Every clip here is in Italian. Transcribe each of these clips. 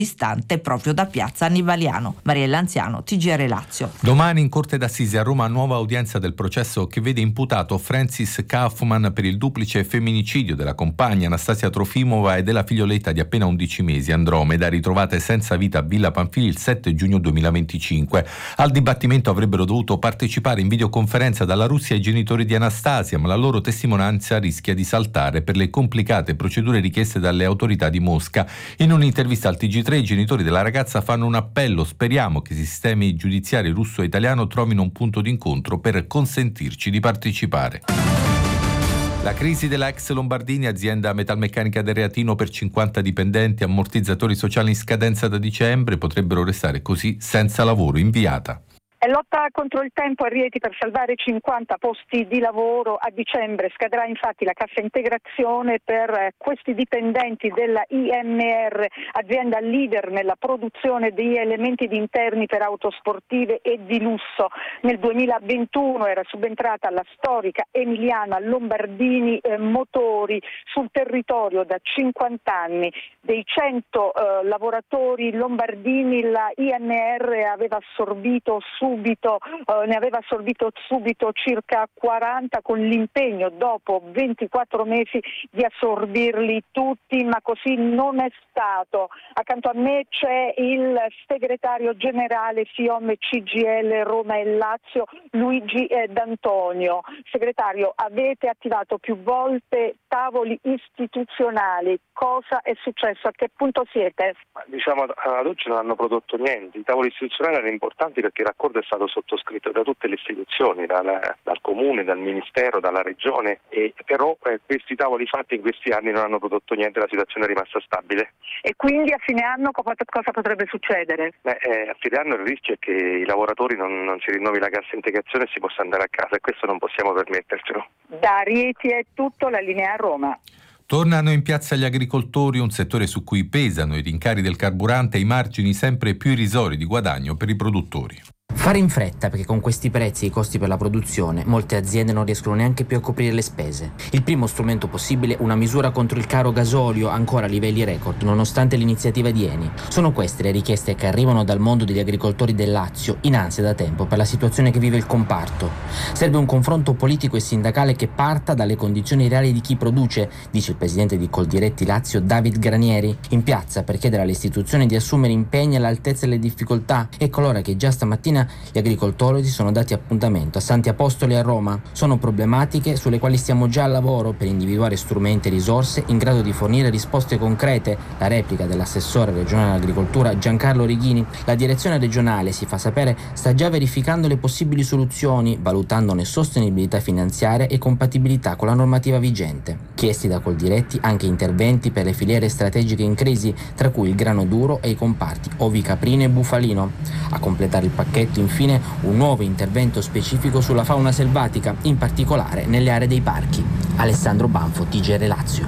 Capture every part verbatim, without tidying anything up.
distante proprio da piazza Annibaliano. Mariella Anziano, T G R Lazio. Domani in Corte d'Assise a Roma nuova udienza del processo che vede imputato Francis Kaufman per il duplice femminicidio della compagna Anastasia Trofimova e della figlioletta di appena undici mesi Andromeda, ritrovate senza vita a Villa Pamphili il sette giugno duemilaventicinque. Al dibattimento avrebbero dovuto partecipare in videoconferenza dalla Russia i genitori di Anastasia, ma la loro testimonianza rischia di saltare per le complicate procedure richieste dalle autorità di Mosca. In un'intervista al T G tre i genitori della ragazza fanno un appello: speriamo che i sistemi giudiziari russo e italiano trovino un punto d'incontro per consentirci di partecipare. La crisi della ex Lombardini, azienda metalmeccanica del Reatino per cinquanta dipendenti, ammortizzatori sociali in scadenza da dicembre, potrebbero restare così senza lavoro. Inviata. È lotta contro il tempo a Rieti per salvare cinquanta posti di lavoro. A dicembre scadrà infatti la cassa integrazione per questi dipendenti della I M R, azienda leader nella produzione di elementi di interni per auto sportive e di lusso. Nel duemilaventuno era subentrata la storica emiliana Lombardini eh, Motori sul territorio da cinquanta anni. Dei cento eh, lavoratori lombardini la I M R aveva assorbito su Subito, eh, ne aveva assorbito subito circa quaranta, con l'impegno dopo ventiquattro mesi di assorbirli tutti, ma così non è stato. Accanto a me c'è il segretario generale FIOM C G I L Roma e Lazio, Luigi eh, D'Antonio. Segretario, avete attivato più volte tavoli istituzionali, cosa è successo? A che punto siete? Diciamo ad oggi non hanno prodotto niente. I tavoli istituzionali erano importanti perché il raccordo è stato sottoscritto da tutte le istituzioni, dal, dal comune, dal ministero, dalla regione, e però eh, questi tavoli fatti in questi anni non hanno prodotto niente, la situazione è rimasta stabile. E quindi a fine anno cosa potrebbe succedere? Beh, eh, a fine anno il rischio è che i lavoratori non, non si rinnovi la cassa integrazione e si possa andare a casa, e questo non possiamo permettercelo. Da Rieti è tutto, la linea a Roma. Tornano in piazza gli agricoltori, un settore su cui pesano i rincari del carburante e i margini sempre più irrisori di guadagno per i produttori. Fare in fretta, perché con questi prezzi e i costi per la produzione molte aziende non riescono neanche più a coprire le spese. Il primo strumento possibile, una misura contro il caro gasolio, ancora a livelli record nonostante l'iniziativa di Eni. Sono queste le richieste che arrivano dal mondo degli agricoltori del Lazio, in ansia da tempo per la situazione che vive il comparto. Serve un confronto politico e sindacale che parta dalle condizioni reali di chi produce, dice il presidente di Coldiretti Lazio David Granieri, in piazza per chiedere alle istituzioni di assumere impegni all'altezza delle difficoltà. Ecco allora che già stamattina gli agricoltori si sono dati appuntamento a Santi Apostoli a Roma. Sono problematiche sulle quali stiamo già al lavoro per individuare strumenti e risorse in grado di fornire risposte concrete. La replica dell'assessore regionale all'agricoltura Giancarlo Righini. La direzione regionale, si fa sapere, sta già verificando le possibili soluzioni, valutandone sostenibilità finanziaria e compatibilità con la normativa vigente. Chiesti da Coldiretti anche interventi per le filiere strategiche in crisi, tra cui il grano duro e i comparti ovicaprino e bufalino. A completare il pacchetto, infine, un nuovo intervento specifico sulla fauna selvatica, in particolare nelle aree dei parchi. Alessandro Banfo, T G R Lazio.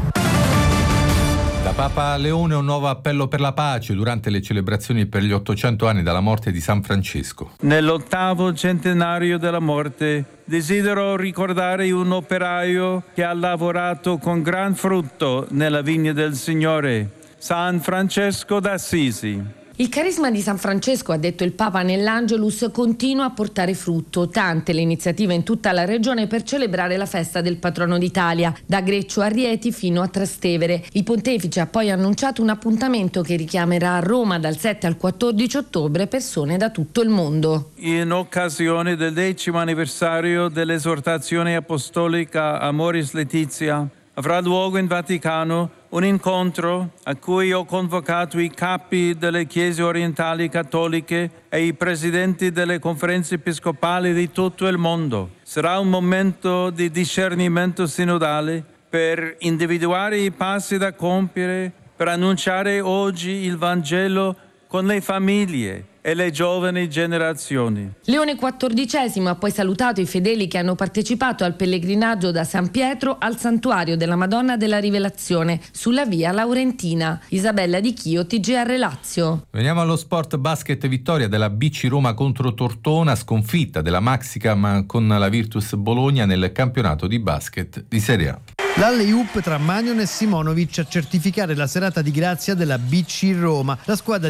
Da Papa Leone un nuovo appello per la pace durante le celebrazioni per gli ottocento anni dalla morte di San Francesco. Nell'ottavo centenario della morte desidero ricordare un operaio che ha lavorato con gran frutto nella vigna del Signore, San Francesco d'Assisi. Il carisma di San Francesco, ha detto il Papa nell'Angelus, continua a portare frutto. Tante le iniziative in tutta la regione per celebrare la festa del patrono d'Italia, da Greccio a Rieti fino a Trastevere. Il pontefice ha poi annunciato un appuntamento che richiamerà a Roma dal sette al quattordici ottobre persone da tutto il mondo. In occasione del decimo anniversario dell'esortazione apostolica Amoris Laetitia, avrà luogo in Vaticano un incontro a cui ho convocato i capi delle chiese orientali cattoliche e i presidenti delle conferenze episcopali di tutto il mondo. Sarà un momento di discernimento sinodale per individuare i passi da compiere per annunciare oggi il Vangelo con le famiglie e le giovani generazioni. Leone quattordicesimo ha poi salutato i fedeli che hanno partecipato al pellegrinaggio da San Pietro al santuario della Madonna della Rivelazione sulla via Laurentina. Isabella Di Chio, T G R Lazio. Veniamo allo sport. Basket, vittoria della B C Roma contro Tortona, sconfitta della Maxicam con la Virtus Bologna nel campionato di basket di Serie A. L'alley-oop tra Magnon e Simonovic a certificare la serata di grazia della B C Roma. La squadra